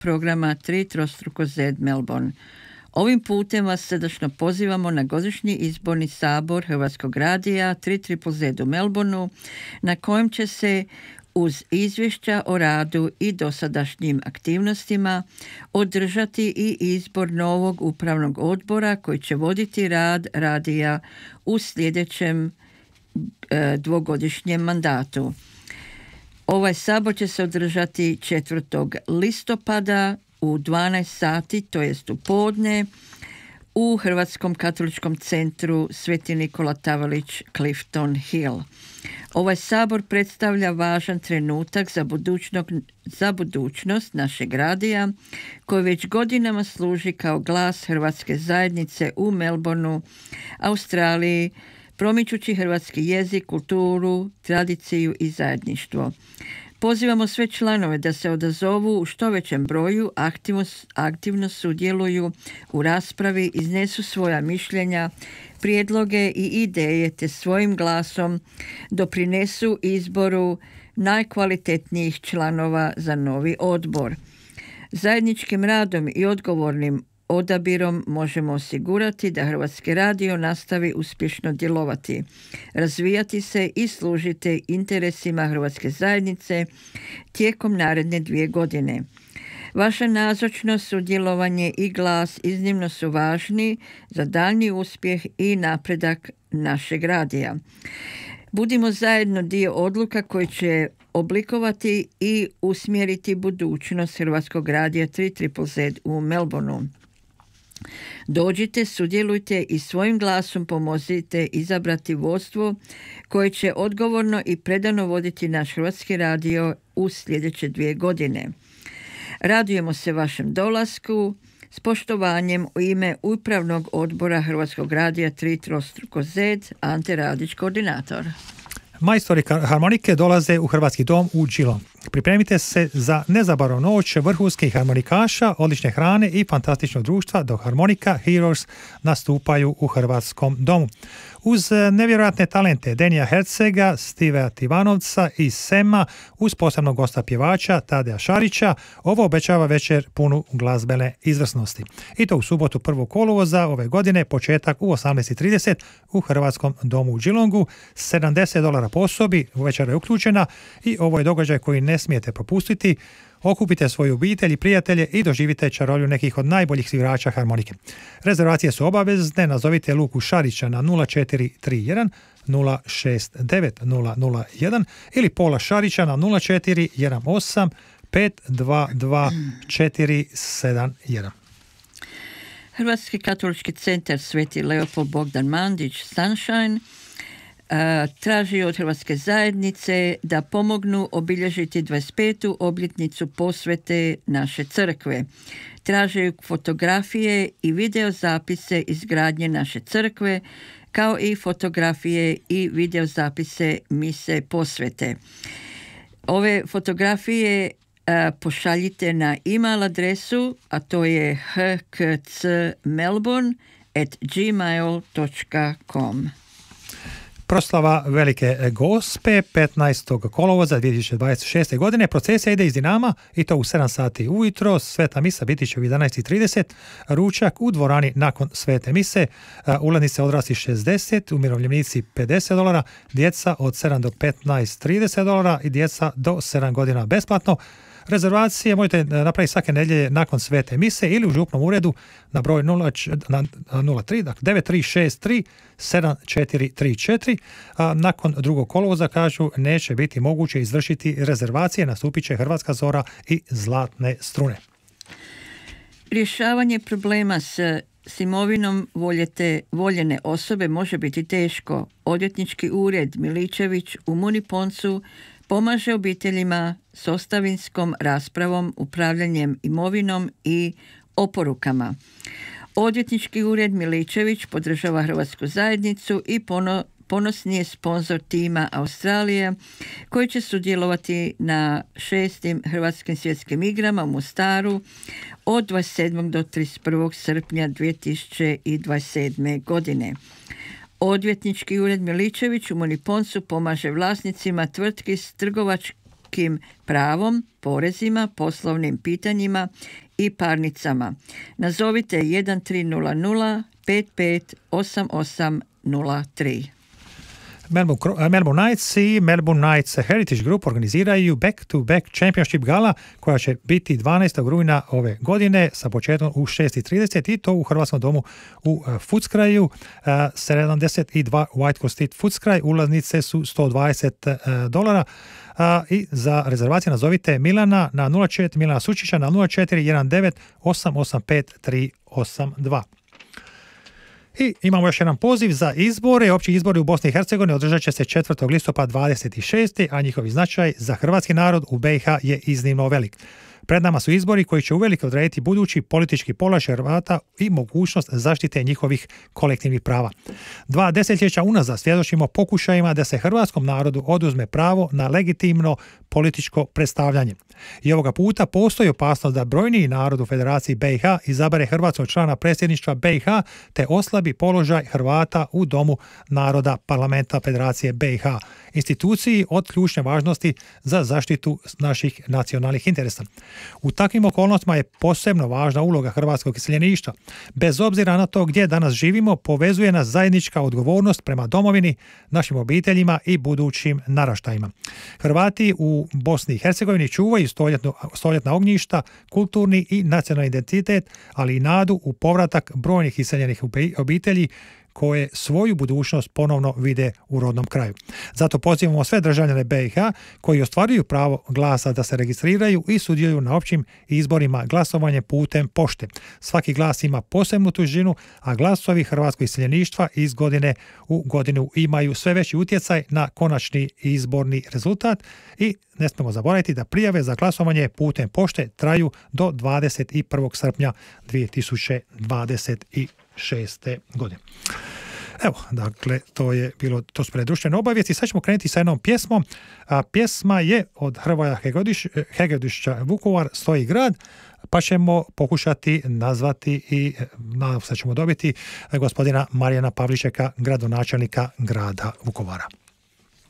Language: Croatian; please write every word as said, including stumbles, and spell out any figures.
programa tri trostruko zet Melbourne. Ovim putem vas srdačno pozivamo na godišnji izborni sabor Hrvatskog radija tri triple zet u Melbourneu, na kojem će se uz izvješća o radu i dosadašnjim aktivnostima održati i izbor novog upravnog odbora koji će voditi rad radija u sljedećem e, dvogodišnjem mandatu. Ovaj sabor će se održati četvrtog listopada u dvanaest sati, to jest u podne, u Hrvatskom katoličkom centru Sveti Nikola Tavalić, Clifton Hill. Ovaj sabor predstavlja važan trenutak za, za budućnost našeg radija, koji već godinama služi kao glas hrvatske zajednice u Melbourneu, Australiji, promičući hrvatski jezik, kulturu, tradiciju i zajedništvo. Pozivamo sve članove da se odazovu u što većem broju, aktivno, aktivno sudjeluju u raspravi, iznesu svoja mišljenja, prijedloge i ideje te svojim glasom doprinesu izboru najkvalitetnijih članova za novi odbor. Zajedničkim radom i odgovornim odabirom možemo osigurati da Hrvatski radio nastavi uspješno djelovati, razvijati se i služiti interesima Hrvatske zajednice tijekom naredne dvije godine. Vaša nazočnost, sudjelovanje i glas iznimno su važni za daljnji uspjeh i napredak našeg radija. Budimo zajedno dio odluka koji će oblikovati i usmjeriti budućnost Hrvatskog radija tri triple zet u Melbourneu. Dođite, sudjelujte i svojim glasom pomozite izabrati vodstvo koje će odgovorno i predano voditi naš Hrvatski radio u sljedeće dvije godine. Radujemo se vašem dolasku s poštovanjem u ime Upravnog odbora Hrvatskog radija tri trostruko zet, Ante Radić, koordinator. Majstori harmonike dolaze u Hrvatski dom u Geelong. Pripremite se za nezaboravnu noć vrhunskih harmonikaša, odlične hrane i fantastičnog društva dok Harmonica Heroes nastupaju u Hrvatskom domu. Uz nevjerojatne talente Denija Hercega, Stivea Tivanovca i Sema, uz posebnog gosta pjevača Tadeja Šarića, ovo obećava večer punu glazbene izvrsnosti. I to u subotu prvog kolovoza ove godine, početak u osamnaest i trideset u Hrvatskom domu u Geelongu, sedamdeset dolara po osobi, večera je uključena i ovo je događaj koji ne smijete propustiti. Okupite svoju obitelj i prijatelje i doživite čarolju nekih od najboljih svirača harmonike. Rezervacije su obavezne, nazovite Luku Šarića na nula četiri tri jedan nula šest devet nula nula jedan ili Pola Šarića na nula četiri jedan osam pet dva dva četiri sedam jedan. Hrvatski katolički centar Sveti Leopold Bogdan Mandić Sunshine traži od Hrvatske zajednice da pomognu obilježiti dvadeset petu obljetnicu posvete naše crkve. Traže fotografije i videozapise izgradnje naše crkve, kao i fotografije i videozapise mise posvete. Ove fotografije a, pošaljite na e-mail adresu, a to je h k c melbourne at gmail dot com. Proslava Velike Gospe petnaestog kolovoza dvije tisuće dvadeset šeste. godine. Procesija ide iz Dinama i to u sedam sati ujutro. Sveta misa biti će u jedanaest i trideset. Ručak u dvorani nakon svete mise. Ulaznice odrasli šezdeset, umirovljenici pedeset dolara, djeca od sedam do petnaest trideset dolara i djeca do sedam godina besplatno. Rezervacije možete napraviti svake nedjelje nakon svete mise ili u župnom uredu na broj nula tri, dakle devet tri šest tri sedam četiri tri četiri. A nakon drugog kolovoza, kažu, neće biti moguće izvršiti rezervacije, nastupit će Hrvatska zora i Zlatne strune. Rješavanje problema s S imovinom voljete, voljene osobe može biti teško. Odvjetnički ured Miličević u Muniponcu pomaže obiteljima s ostavinskom raspravom, upravljanjem imovinom i oporukama. Odvjetnički ured Miličević podržava Hrvatsku zajednicu i pono, ponosni je sponzor tima Australije koji će sudjelovati na šestim Hrvatskim svjetskim igrama u Mostaru od dvadeset sedmog do trideset prvog srpnja dvije tisuće dvadeset sedme. godine. Odvjetnički ured Miličević u Muniponcu pomaže vlasnicima tvrtki s trgovač, sudskim pravom, porezima, poslovnim pitanjima i parnicama. Nazovite jedan tri nula nula pet pet osam osam nula tri. Melbourne, Melbourne Knights i Melbourne Knights Heritage Group organiziraju back-to-back championship gala koja će biti dvanaestog rujna ove godine sa početkom u šest i trideset i to u Hrvatskom domu u Footscrayu. sedamdeset dva White Coast Street Footscray, ulaznice su sto dvadeset dolara. I za rezervacije nazovite Milana na nula četiri, Milana Sučića na nula četiri jedan devet osam osam pet tri osam dva. I imamo još jedan poziv za izbore. Opći izbori u Bosni i Hercegovini održat će se četvrtog listopada dvadeset šestog a njihovi značaj za hrvatski narod u B i H je iznimno velik. Pred nama su izbori koji će uvelike odrediti budući politički položaj Hrvata i mogućnost zaštite njihovih kolektivnih prava. Dva desetljeća unazad svjedočimo pokušajima da se hrvatskom narodu oduzme pravo na legitimno političko predstavljanje. I ovoga puta postoji opasnost da brojniji narod u Federaciji B i H izabere hrvatskog člana predsjedništva B i H te oslabi položaj Hrvata u Domu naroda Parlamenta Federacije B i H, instituciji od ključne važnosti za zaštitu naših nacionalnih interesa. U takvim okolnostima je posebno važna uloga hrvatskog iseljeništva. Bez obzira na to gdje danas živimo, povezuje nas zajednička odgovornost prema domovini, našim obiteljima i budućim naraštajima. Hrvati u Bosni i Hercegovini čuvaju stoljetno, stoljetna ognjišta, kulturni i nacionalni identitet, ali i nadu u povratak brojnih iseljenih obitelji koje svoju budućnost ponovno vide u rodnom kraju. Zato pozivamo sve državljane B i H koji ostvaruju pravo glasa da se registriraju i sudjeluju na općim izborima glasovanje putem pošte. Svaki glas ima posebnu težinu, a glasovi hrvatskog iseljeništva iz godine u godinu imaju sve veći utjecaj na konačni izborni rezultat i ne smijemo zaboraviti da prijave za glasovanje putem pošte traju do dvadeset prvog srpnja dvije tisuće dvadeset šeste. godine. Evo, dakle, to je bilo, to su društvene obavijesti. Sad ćemo krenuti sa jednom pjesmom. A pjesma je od Hrvoja Hegodiš, Hegodišća Vukovar, Stoji grad, pa ćemo pokušati nazvati i nadam se ćemo dobiti gospodina Marijana Pavličeka, gradonačelnika grada Vukovara.